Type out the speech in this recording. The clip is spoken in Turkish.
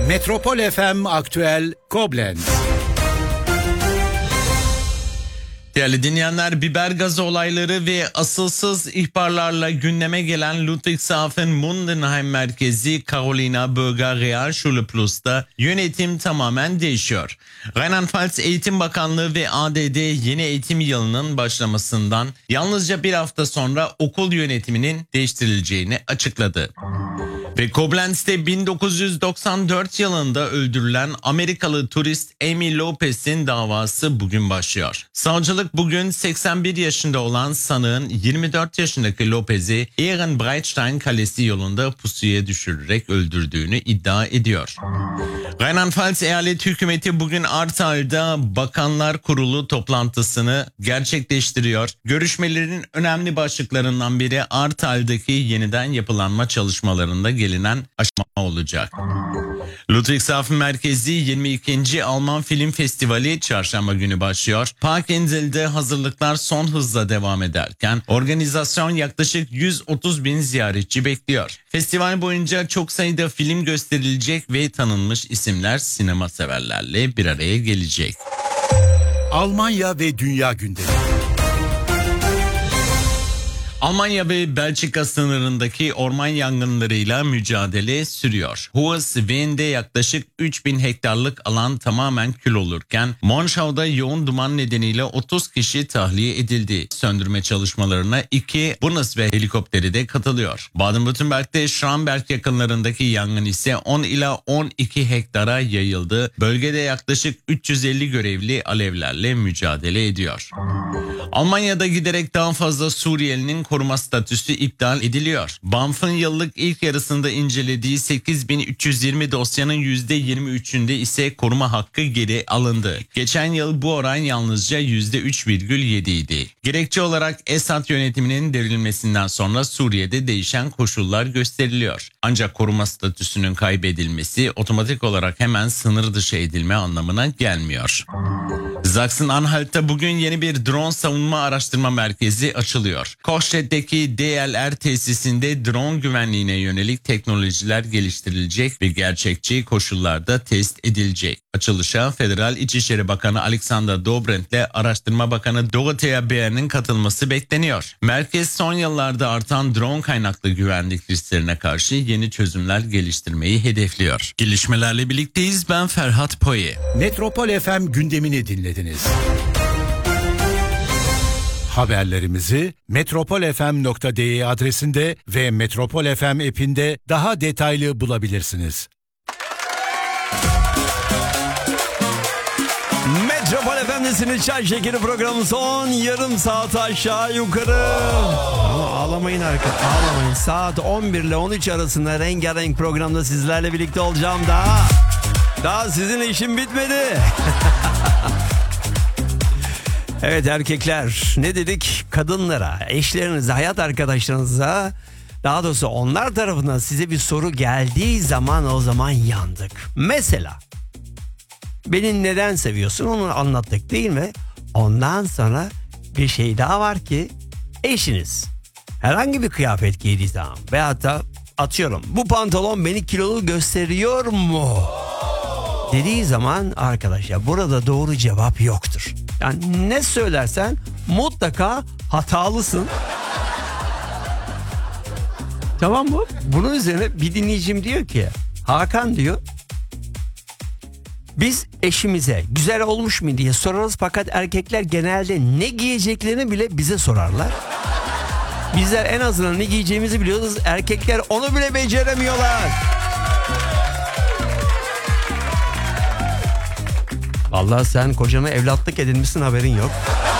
Metropol FM Aktüel Koblenz. Değerli dinleyenler, biber gazı olayları ve asılsız ihbarlarla gündeme gelen Ludwigshafen Mundenheim merkezi Carolina Bürger Realschule Plus'ta yönetim tamamen değişiyor. Rheinland-Pfalz Eğitim Bakanlığı ve ADD yeni eğitim yılının başlamasından yalnızca bir hafta sonra okul yönetiminin değiştirileceğini açıkladı. Ve Koblenz'te 1994 yılında öldürülen Amerikalı turist Amy Lopez'in davası bugün başlıyor. Savcılık bugün 81 yaşında olan sanığın 24 yaşındaki Lopez'i Ehrenbreitstein Kalesi yolunda pusuya düşürerek öldürdüğünü iddia ediyor. Rheinland-Pfalz Eyalet Hükümeti bugün Ahrtal'da Bakanlar Kurulu toplantısını gerçekleştiriyor. Görüşmelerin önemli başlıklarından biri Ahrtal'daki yeniden yapılanma çalışmalarında gelinen aşama olacak. Ludwigshafen merkezi 22. Alman Film Festivali çarşamba günü başlıyor. Parkinsel'de hazırlıklar son hızla devam ederken organizasyon yaklaşık 130 bin ziyaretçi bekliyor. Festival boyunca çok sayıda film gösterilecek ve tanınmış isimler sinema severlerle bir araya gelecek. Almanya ve dünya gündemi. Almanya ve Belçika sınırındaki orman yangınlarıyla mücadele sürüyor. Hohes-Ven'de yaklaşık 3000 hektarlık alan tamamen kül olurken Monschau'da yoğun duman nedeniyle 30 kişi tahliye edildi. Söndürme çalışmalarına 2 Bundeswehr helikopteri de katılıyor. Baden-Württemberg'de Schramberg yakınlarındaki yangın ise 10 ila 12 hektara yayıldı. Bölgede yaklaşık 350 görevli alevlerle mücadele ediyor. Almanya'da giderek daha fazla Suriyelinin koruma statüsü iptal ediliyor. BAMF'ın yıllık ilk yarısında incelediği 8320 dosyanın %23'ünde ise koruma hakkı geri alındı. Geçen yıl bu oran yalnızca %3,7 idi. Gerekçe olarak Esad yönetiminin devrilmesinden sonra Suriye'de değişen koşullar gösteriliyor. Ancak koruma statüsünün kaybedilmesi otomatik olarak hemen sınır dışı edilme anlamına gelmiyor. Sachsen-Anhalt'ta bugün yeni bir drone savunma araştırma merkezi açılıyor. Kochstedt'teki DLR tesisinde drone güvenliğine yönelik teknolojiler geliştirilecek ve gerçekçi koşullarda test edilecek. Açılışa Federal İçişleri Bakanı Alexander Dobrindt ile Araştırma Bakanı Dorothea Bär'in katılması bekleniyor. Merkez son yıllarda artan drone kaynaklı güvenlik risklerine karşı yeni çözümler geliştirmeyi hedefliyor. Gelişmelerle birlikteyiz, ben Ferhat Poye. Metropol FM gündemini dinlediniz. Haberlerimizi metropolfm.de adresinde ve Metropol FM app'inde daha detaylı bulabilirsiniz. Metropol FM'desiniz. Çay Şekeri programı son yarım saat aşağı yukarı. Ama ağlamayın arkadaşlar, ağlamayın. Saat 11 ile 13 arasında rengarenk programda sizlerle birlikte olacağım daha. Daha sizinle işim bitmedi. Evet erkekler, ne dedik? Kadınlara, eşlerinize, hayat arkadaşlarınıza, daha doğrusu onlar tarafından size bir soru geldiği zaman o zaman yandık. Mesela beni neden seviyorsun, onu anlattık değil mi? Ondan sonra bir şey daha var ki, eşiniz herhangi bir kıyafet giydiği zaman veyahut da atıyorum bu pantolon beni kilolu gösteriyor mu dediği zaman arkadaşlar burada doğru cevap yoktur. Yani ne söylersen mutlaka hatalısın. Tamam mı? Bunun üzerine bir dinleyicim diyor ki, Hakan diyor, biz eşimize güzel olmuş mu diye sorarız fakat erkekler genelde ne giyeceklerini bile bize sorarlar. Bizler en azından ne giyeceğimizi biliyoruz, erkekler onu bile beceremiyorlar. Vallahi sen kocana evlatlık edinmişsin, haberin yok.